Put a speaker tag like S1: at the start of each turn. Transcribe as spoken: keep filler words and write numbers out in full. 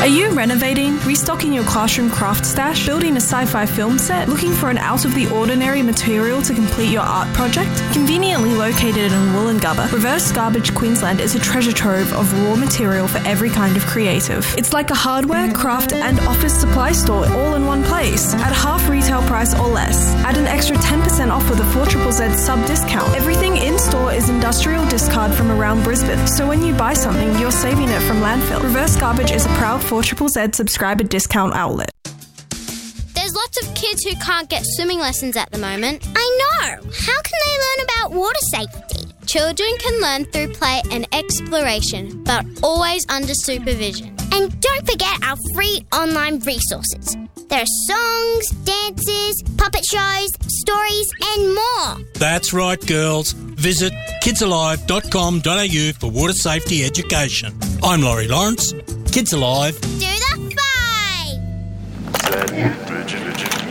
S1: Are you renovating, restocking your classroom craft stash, building a sci-fi film set, looking for an out-of-the-ordinary material to complete your art project? Conveniently located in Wollongubba, Reverse Garbage Queensland is a treasure trove of raw material for every kind of creative. It's like a hardware, craft and office supply store all in one place, at half retail price or less. Add an extra ten percent off with a four Z Z Z sub-discount. Everything in-store is industrial discard from around Brisbane, so when you buy something, you're saving it from landfill. Reverse Garbage is a proud four Z Z Z subscriber discount outlet.
S2: There's lots of kids who can't get swimming lessons at the moment. I know! How can they learn about water safety? Children can learn through play and exploration, but always under supervision. And don't forget our free online resources. There are songs, dances, puppet shows, stories and more.
S3: That's right, girls. Visit kids alive dot com dot a u for water safety education. I'm Laurie Lawrence. Kids Alive.
S2: Do the five!